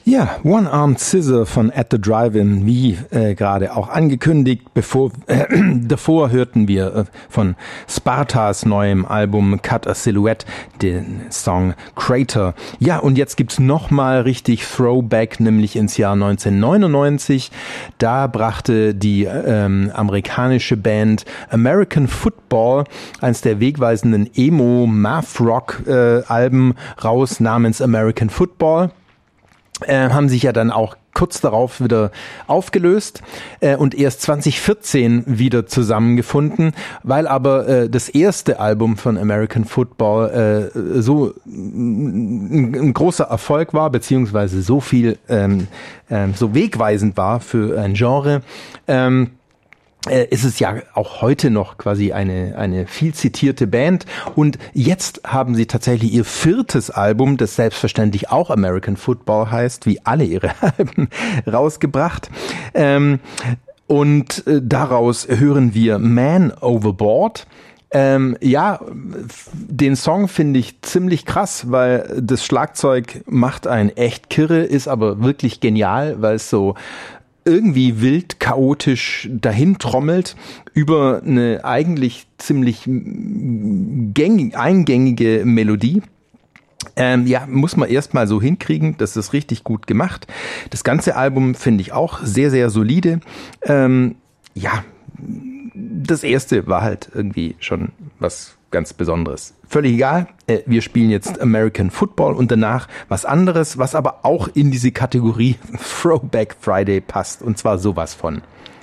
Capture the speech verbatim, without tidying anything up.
Ja, One-Armed Scissor von At the Drive-In, wie äh, gerade auch angekündigt. Bevor äh, davor hörten wir äh, von Spartas neuem Album Cut a Silhouette den Song Crater. Ja, und jetzt gibt's nochmal richtig Throwback, nämlich ins Jahr neunzehnhundertneunundneunzig. Da brachte die ähm, amerikanische Band American Football eins der wegweisenden Emo-Math-Rock-Alben äh, raus namens American Football. Äh, haben sich ja dann auch kurz darauf wieder aufgelöst äh, und erst zwanzig vierzehn wieder zusammengefunden, weil aber äh, das erste Album von American Football äh, so ein, ein großer Erfolg war, beziehungsweise so viel, ähm, äh, so wegweisend war für ein Genre, ähm, Äh, ist es ja auch heute noch quasi eine eine viel zitierte Band, und jetzt haben sie tatsächlich ihr viertes Album, das selbstverständlich auch American Football heißt, wie alle ihre Alben, rausgebracht. Ähm, und äh, daraus hören wir Man Overboard. Ähm, ja, den Song finde ich ziemlich krass, weil das Schlagzeug macht einen echt kirre, ist aber wirklich genial, weil es so irgendwie wild, chaotisch dahin trommelt über eine eigentlich ziemlich gängig, eingängige Melodie. Ähm, ja, muss man erstmal so hinkriegen, das ist richtig gut gemacht. Das ganze Album finde ich auch sehr, sehr solide. Ähm, ja, das erste war halt irgendwie schon was ganz Besonderes. Völlig egal, äh, wir spielen jetzt American Football und danach was anderes, was aber auch in diese Kategorie Throwback Friday passt, und zwar sowas von.